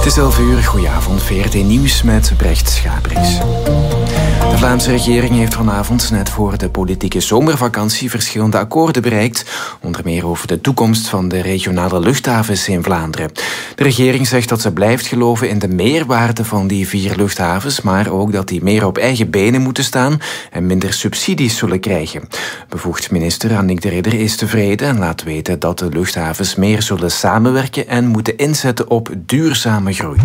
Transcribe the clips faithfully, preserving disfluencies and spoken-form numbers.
is elf uur, goedenavond, V R T Nieuws met Brecht Schabrix. De Vlaamse regering heeft vanavond, net voor de politieke zomervakantie, verschillende akkoorden bereikt. Onder meer over de toekomst van de regionale luchthavens in Vlaanderen. De regering zegt dat ze blijft geloven in de meerwaarde van die vier luchthavens, maar ook dat die meer op eigen benen moeten staan en minder subsidies zullen krijgen. Bevoegd minister Annick de Ridder is tevreden en laat weten dat de luchthavens meer zullen samenwerken en moeten inzetten op duurzame groei.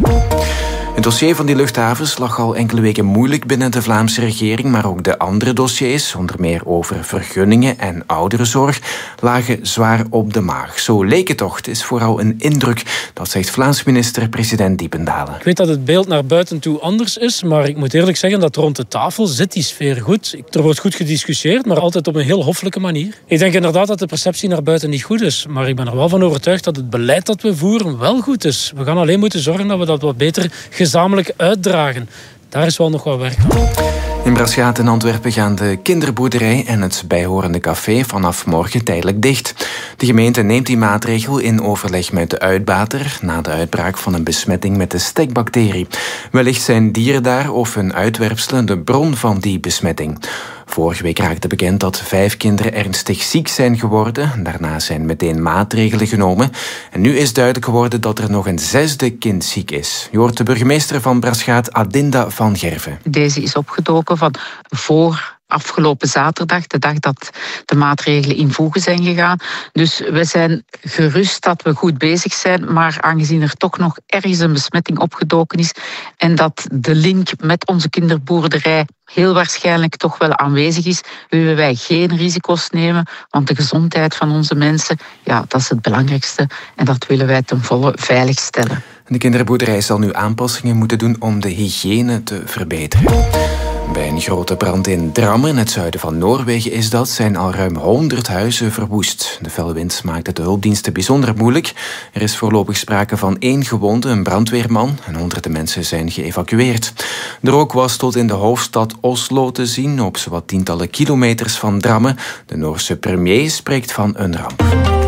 Het dossier van die luchthavens lag al enkele weken moeilijk binnen de Vlaamse regering, maar ook de andere dossiers, onder meer over vergunningen en ouderenzorg, lagen zwaar op de maag. Zo leek het toch. Het is vooral een indruk, dat zegt Vlaams minister-president Diependalen. Ik weet dat het beeld naar buiten toe anders is, maar ik moet eerlijk zeggen dat rond de tafel zit die sfeer goed. Er wordt goed gediscussieerd, maar altijd op een heel hoffelijke manier. Ik denk inderdaad dat de perceptie naar buiten niet goed is, maar ik ben er wel van overtuigd dat het beleid dat we voeren wel goed is. We gaan alleen moeten zorgen dat we dat wat beter gezamenlijk uitdragen. Daar is wel nog wat werk aan. In Braschaat in Antwerpen gaan de kinderboerderij en het bijhorende café vanaf morgen tijdelijk dicht. De gemeente neemt die maatregel in overleg met de uitbater na de uitbraak van een besmetting met de stekbacterie. Wellicht zijn dieren daar of hun uitwerpselen de bron van die besmetting. Vorige week raakte bekend dat vijf kinderen ernstig ziek zijn geworden. Daarna zijn meteen maatregelen genomen. En nu is duidelijk geworden dat er nog een zesde kind ziek is. Je hoort de burgemeester van Braschaat, Adinda van Gerven. Deze is opgedoken van voor afgelopen zaterdag, de dag dat de maatregelen in voege zijn gegaan. Dus we zijn gerust dat we goed bezig zijn, maar aangezien er toch nog ergens een besmetting opgedoken is en dat de link met onze kinderboerderij heel waarschijnlijk toch wel aanwezig is, willen wij geen risico's nemen, want de gezondheid van onze mensen, ja, dat is het belangrijkste en dat willen wij ten volle veilig stellen. De kinderboerderij zal nu aanpassingen moeten doen om de hygiëne te verbeteren. Bij een grote brand in Drammen, in het zuiden van Noorwegen is dat, zijn al ruim honderd huizen verwoest. De felle wind maakt het de hulpdiensten bijzonder moeilijk. Er is voorlopig sprake van één gewonde, een brandweerman, en honderden mensen zijn geëvacueerd. De rook was tot in de hoofdstad Oslo te zien, op zowat tientallen kilometers van Drammen. De Noorse premier spreekt van een ramp.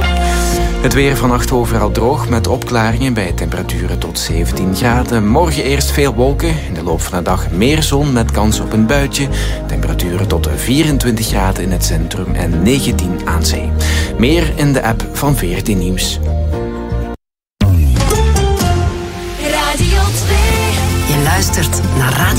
Het weer vannacht overal droog met opklaringen bij temperaturen tot zeventien graden. Morgen eerst veel wolken. In de loop van de dag meer zon met kans op een buitje. Temperaturen tot vierentwintig graden in het centrum en negentien aan zee. Meer in de app van V R T Nieuws. Radio twee. Je luistert naar Radio